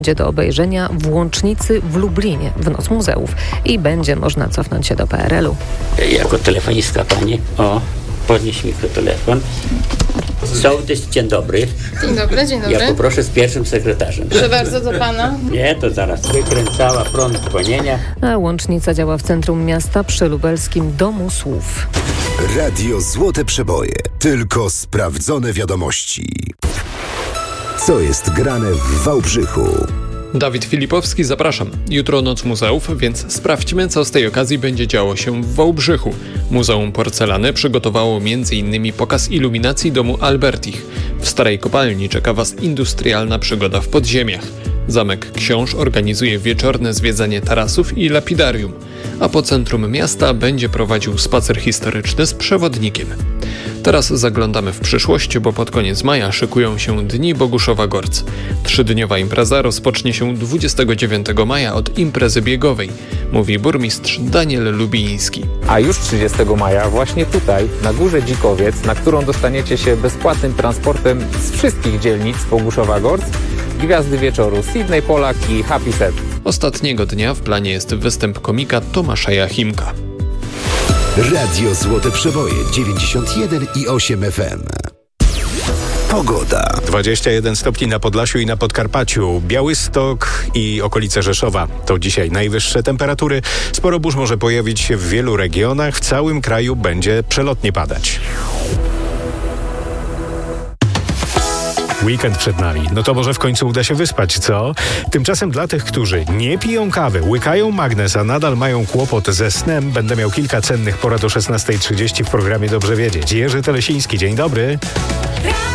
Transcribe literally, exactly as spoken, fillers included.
Będzie do obejrzenia w Łącznicy w Lublinie w Noc Muzeów i będzie można cofnąć się do P R L u. Jako telefonistka pani, o, podnieś mikrotelefon. Sołtys, dzień dobry. Dzień dobry, dzień dobry. Ja poproszę z pierwszym sekretarzem. Proszę bardzo, do pana. Nie, to zaraz wykręcała prąd dzwonienia. A Łącznica działa w centrum miasta przy lubelskim Domu Słów. Radio Złote Przeboje. Tylko sprawdzone wiadomości. Co jest grane w Wałbrzychu? Dawid Filipowski, zapraszam. Jutro Noc Muzeów, więc sprawdźmy, co z tej okazji będzie działo się w Wałbrzychu. Muzeum Porcelany przygotowało między innymi pokaz iluminacji domu Albertich. W Starej Kopalni czeka Was industrialna przygoda w podziemiach. Zamek Książ organizuje wieczorne zwiedzanie tarasów i lapidarium, a po centrum miasta będzie prowadził spacer historyczny z przewodnikiem. Teraz zaglądamy w przyszłość, bo pod koniec maja szykują się Dni Boguszowa-Gorc. Trzydniowa impreza rozpocznie się dwudziestego dziewiątego maja od imprezy biegowej, mówi burmistrz Daniel Lubiński. A już trzydziestego maja właśnie tutaj, na Górze Dzikowiec, na którą dostaniecie się bezpłatnym transportem z wszystkich dzielnic Boguszowa-Gorc, gwiazdy wieczoru Sydney Polak i Happy Set. Ostatniego dnia w planie jest występ komika Tomasza Jachimka. Radio Złote Przeboje dziewięćdziesiąt jeden i osiem F M. Pogoda. dwadzieścia jeden stopni na Podlasiu i na Podkarpaciu. Białystok i okolice Rzeszowa. To dzisiaj najwyższe temperatury. Sporo burz może pojawić się w wielu regionach. W całym kraju będzie przelotnie padać. Weekend przed nami. No to może w końcu uda się wyspać, co? Tymczasem dla tych, którzy nie piją kawy, łykają magnes, a nadal mają kłopot ze snem, będę miał kilka cennych porad o szesnasta trzydzieści w programie Dobrze Wiedzieć. Jerzy Telesiński, dzień dobry.